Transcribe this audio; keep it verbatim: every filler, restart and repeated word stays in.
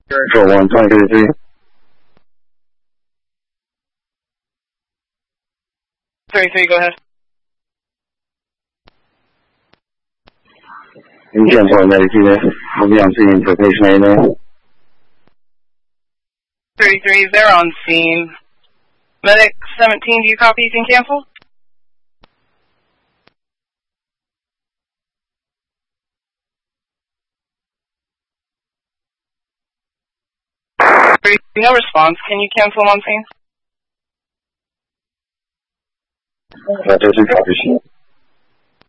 Control one, twenty thirty-three. thirty-three, go ahead. You can for medic unit. We'll be on scene for patient A now. thirty-three, they're on scene. Medic seventeen, do you copy? You can cancel? No response. Can you cancel on scene? That doesn't copy sheet.